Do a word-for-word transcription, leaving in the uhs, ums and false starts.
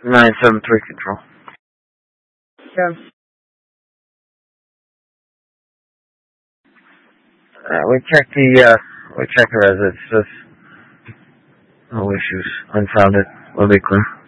nine seven three control. Yeah. Uh, we checked the, uh, we checked the residence. Just no issues. Unfounded. We'll be clear.